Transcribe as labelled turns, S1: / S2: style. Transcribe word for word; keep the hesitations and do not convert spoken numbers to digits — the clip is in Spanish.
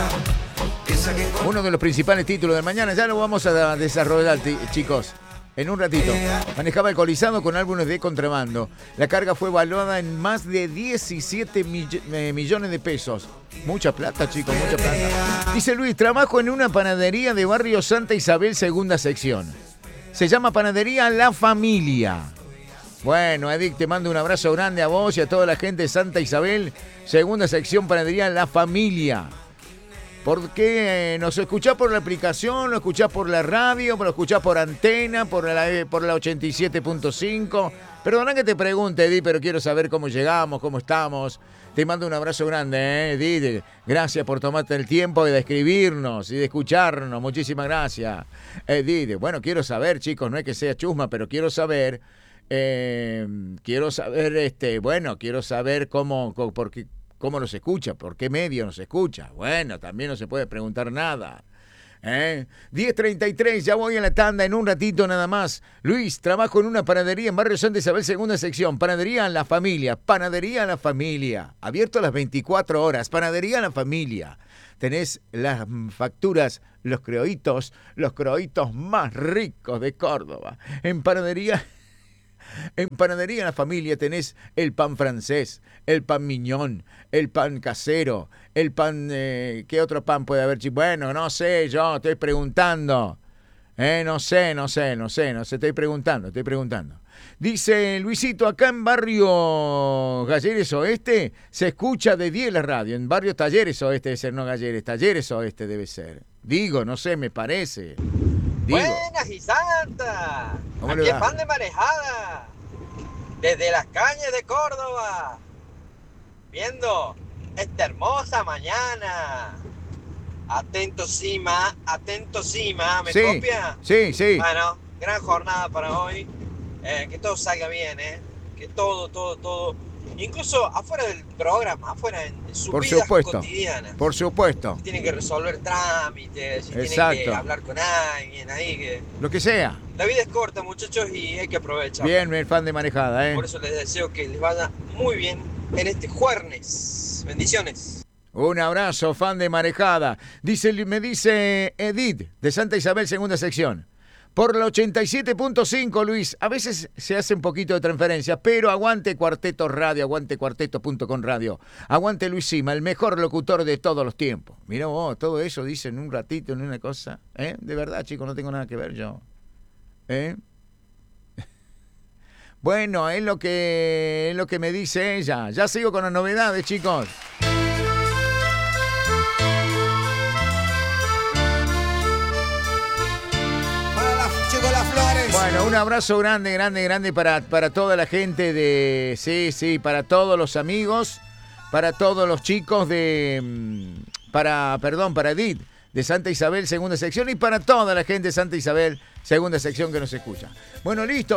S1: Uno de los principales títulos de mañana, ya lo vamos a desarrollar, chicos, en un ratito. Manejaba alcoholizado con álbumes de contrabando. La carga fue valuada en más de diecisiete millones de pesos. Mucha plata, chicos, mucha plata. Dice Luis, trabajo en una panadería de barrio Santa Isabel, segunda sección. Se llama Panadería La Familia. Bueno, Edith, te mando un abrazo grande a vos y a toda la gente de Santa Isabel, segunda sección Panadería La Familia. Porque nos escuchás por la aplicación, lo escuchás por la radio, lo escuchás por antena, por la, por la ochenta y siete punto cinco. Perdona que te pregunte, Edith, pero quiero saber cómo llegamos, cómo estamos. Te mando un abrazo grande, ¿eh, Edith? Gracias por tomarte el tiempo de escribirnos y de escucharnos. Muchísimas gracias, Edith. Bueno, quiero saber, chicos, no es que sea chusma, pero quiero saber, eh, quiero saber, este, bueno, quiero saber cómo, cómo por qué, ¿Cómo nos escucha? ¿Por qué medio nos escucha? Bueno, también no se puede preguntar nada. ¿Eh? diez treinta y tres, ya voy a la tanda en un ratito nada más. Luis, trabajo en una panadería en Barrio Santa Isabel, segunda sección. Panadería La Familia, Panadería La Familia. Abierto a las veinticuatro horas, Panadería La Familia. Tenés las facturas, los croitos, los croitos más ricos de Córdoba. En Panadería... En Panadería La Familia tenés el pan francés, el pan miñón, el pan casero, el pan... Eh, ¿Qué otro pan puede haber? Bueno, no sé, yo estoy preguntando. Eh, no sé, no sé, no sé, no sé, estoy preguntando, estoy preguntando. Dice Luisito, acá en Barrio Galleres Oeste se escucha de diez la radio. En Barrio Talleres Oeste debe ser, no Galleres, Talleres Oeste debe ser. Digo, no sé, me parece. Digo.
S2: Buenas y santas.
S1: ¿Cómo
S2: Aquí es Pan de Marejada. Desde las cañas de Córdoba. Viendo esta hermosa mañana. Atento Sima, atento Sima. ¿Me
S1: sí,
S2: copia?
S1: Sí, sí.
S2: Bueno, gran jornada para hoy. Eh, que todo salga bien, ¿eh? Que todo, todo, todo. Incluso afuera del programa, afuera en, en sus
S1: Por
S2: vidas
S1: supuesto,
S2: cotidianas.
S1: Por supuesto.
S2: Si tienen que resolver trámites, si
S1: Exacto.
S2: tienen que hablar con alguien ahí. Que...
S1: Lo que sea.
S2: La vida es corta, muchachos, y hay que aprovechar.
S1: Bien, el fan de Marejada, ¿eh?
S2: Por eso les deseo que les vaya muy bien en este jueves. Bendiciones.
S1: Un abrazo, fan de Marejada. Dice, me dice Edith, de Santa Isabel, segunda sección. Por la ochenta y siete punto cinco, Luis. A veces se hace un poquito de transferencia, pero aguante Cuarteto Radio, aguante cuarteto punto com radio. Aguante Luis Sima, el mejor locutor de todos los tiempos. Mirá vos, todo eso dice en un ratito, en una cosa. ¿Eh? De verdad, chicos, no tengo nada que ver yo. ¿Eh? Bueno, es lo que, es lo que me dice ella. Ya sigo con las novedades, chicos. Bueno, un abrazo grande, grande, grande para, para toda la gente de... Sí, sí, para todos los amigos, para todos los chicos de... Para, perdón, para Edith, de Santa Isabel, segunda sección, y para toda la gente de Santa Isabel, segunda sección que nos escucha. Bueno, listo.